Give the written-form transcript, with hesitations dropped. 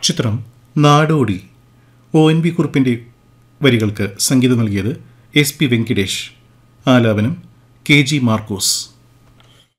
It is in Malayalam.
ചിത്രം നാടോടി. ONV കുറുപ്പിൻ്റെ വരികൾക്ക് സംഗീതം നൽകിയത് SP വെങ്കിടേഷ്. ആലാപനം KG മാർക്കോസ്.